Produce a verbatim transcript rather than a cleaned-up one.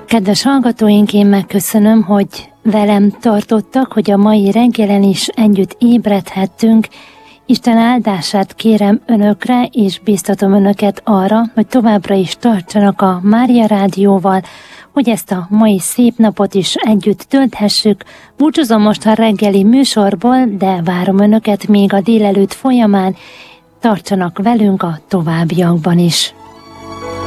Kedves hallgatóink, én megköszönöm, hogy velem tartottak, hogy a mai reggelen is együtt ébredhettünk. Isten áldását kérem önökre, és biztatom önöket arra, hogy továbbra is tartsanak a Mária Rádióval, hogy ezt a mai szép napot is együtt tölthessük. Búcsúzom most a reggeli műsorból, de várom önöket még a délelőtt folyamán. Tartsanak velünk a továbbiakban is.